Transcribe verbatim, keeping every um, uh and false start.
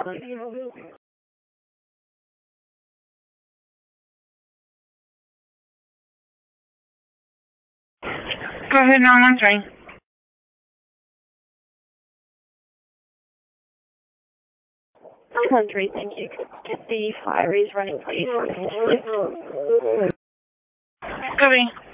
Go ahead, nine one three. nine one three, thank you. Get the fire is running, please. Copy.